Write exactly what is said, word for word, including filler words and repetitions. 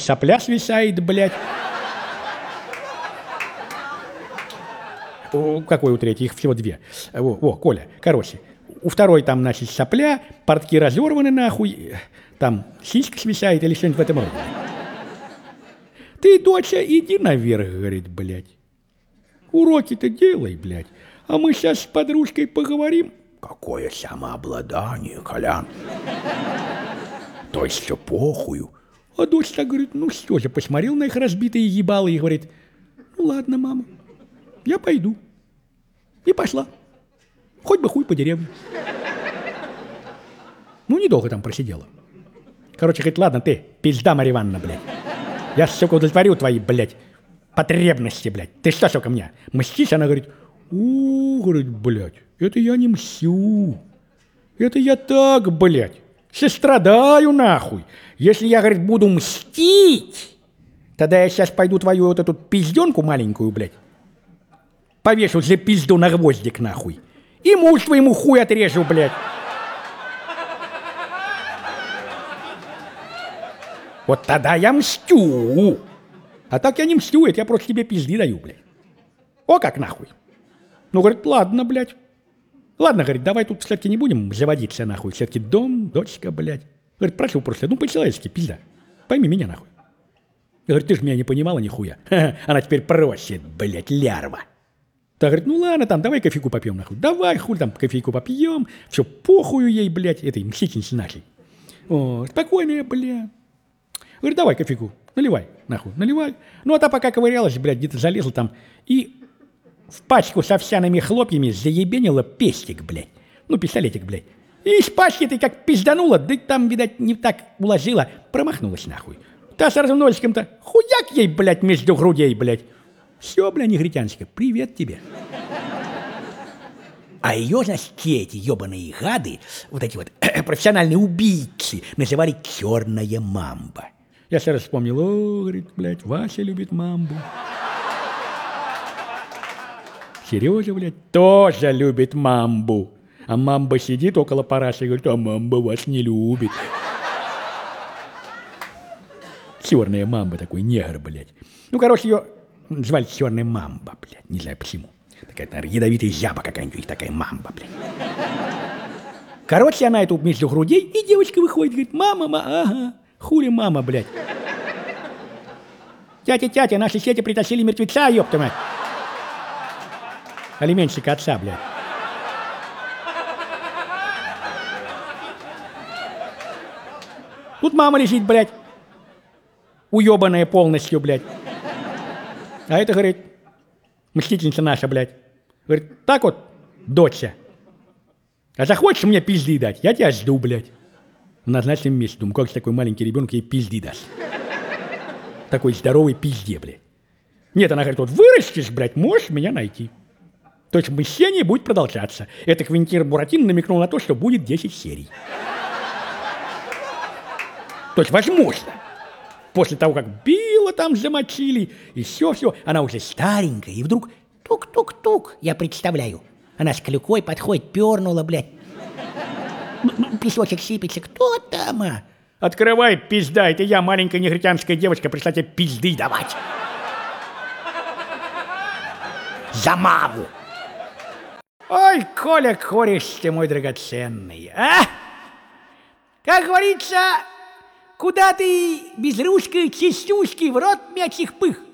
сопля свисает, блядь. О, какой у третьей? Их всего две. О, о, Коля, короче. У второй там, значит, сопля, портки разорваны нахуй, там сиська свисает или что-нибудь в этом роде. Ты, доча, иди наверх, говорит, блядь. Уроки-то делай, блядь. А мы сейчас с подружкой поговорим. Какое самообладание, Колян. То есть все похую. А дочь так говорит, ну что же, посмотрел на их разбитые ебалы и говорит, ну ладно, мама, я пойду. И пошла. Хоть бы хуй по деревне. Ну, недолго там просидела. Короче, говорит, ладно, ты, пизда, Марья Ивановна, блядь. Я, сука, удовлетворю твои, блядь, потребности, блядь. Ты что, сука, меня мстишь? Она говорит, у, говорит, блядь, это я не мстю. Это я так, блядь, сострадаю, нахуй. Если я, говорит, буду мстить, тогда я сейчас пойду твою вот эту пизденку маленькую, блядь, повешу за пизду на гвоздик, нахуй. И муж твоему хуй отрежу, блядь. Вот тогда я мстю. А так я не мстю, это я просто тебе пизды даю, блядь. О, как нахуй. Ну, говорит, ладно, блядь. Ладно, говорит, давай тут все-таки не будем заводиться, нахуй. Все-таки дом, дочка, блядь. Говорит, прошу просто, ну, по-человечески, пизда. Пойми меня, нахуй. Говорит, ты же меня не понимала нихуя. Ха-ха, она теперь просит, блядь, лярва. Та говорит, ну ладно, там, давай кофейку попьем, нахуй. Давай, хуй там, кофейку попьем. Все, похую ей, блядь, этой мстительнице нашей. О, спокойная, блядь. Говорит, давай кофейку, наливай, нахуй, наливай. Ну, а та пока ковырялась, блядь, где-то залезла там и в пачку с овсяными хлопьями заебенила пестик, блядь. Ну, пистолетик, блядь. И из пачки ты как пизданула, да там, видать, не так уложила, промахнулась, нахуй. Та с носиком-то хуяк ей, блядь, между грудей, блядь. Все, блядь, негритяночка, привет тебе. А ее, значит, те эти ебаные гады, вот эти вот профессиональные убийцы, называли «черная мамба». Я сразу вспомнил, о, говорит, блядь, Вася любит мамбу. Сережа, блядь, тоже любит мамбу. А мамба сидит около параши и говорит, а мамба вас не любит. Черная мамба, такой негр, блядь. Ну, короче, ее звали черная мамба, блядь, не знаю почему. Такая, наверное, ядовитая жаба какая-нибудь, такая мамба, блядь. Короче, она эту между грудей, и девочка выходит, говорит, мама, ма, ага, хули мама, блядь. Тятя, тятя, наши сети притащили мертвеца, ёпта мать. Алименщика отца, блядь. Тут мама лежит, блядь, уебанная полностью, блядь. А это, говорит, мстительница наша, блядь. Говорит, так вот, доча, а захочешь мне пизды дать, я тебя жду, блядь. В назначенном месте. Думаю, как же такой маленький ребенок ей пизды даст. Такой здоровый пизде, блядь. Нет, она говорит, вот вырастешь, блядь, можешь меня найти. То есть мщение будет продолжаться. Это Квентин Буратино намекнул на то, что будет десять серий. То есть возможно. После того, как Билла там замочили, и все-все, она уже старенькая, и вдруг тук-тук-тук, я представляю. Она с клюкой подходит, пернула, блядь. Песочек сыпется, кто там? А? Открывай, пизда, это я, маленькая негритянская девочка, пришла тебе пизды давать. За маму. Ой, Коля, кореш ты мой драгоценный, а? Как говорится, куда ты без русской чистюшки в рот мячих пых?